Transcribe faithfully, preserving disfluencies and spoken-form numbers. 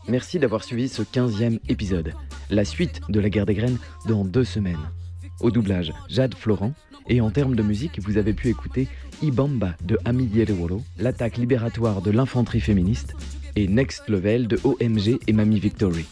Merci d'avoir suivi ce quinzième épisode. La suite de la guerre des graines dans deux semaines. Au doublage, Jade Florent. Et en termes de musique, vous avez pu écouter Ibamba de Ami Yerewolo, l'attaque libératoire de l'infanterie féministe et Next Level de O M G et Mamie Victory.